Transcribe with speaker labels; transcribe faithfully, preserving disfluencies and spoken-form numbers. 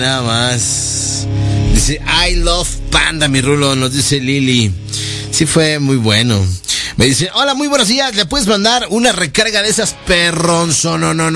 Speaker 1: Nada más. Dice, I love Panda, mi rulo, nos dice Lili. Sí fue muy bueno. Me dice, hola, muy buenos días. ¿Le puedes mandar una recarga de esas perrón? No, no, no.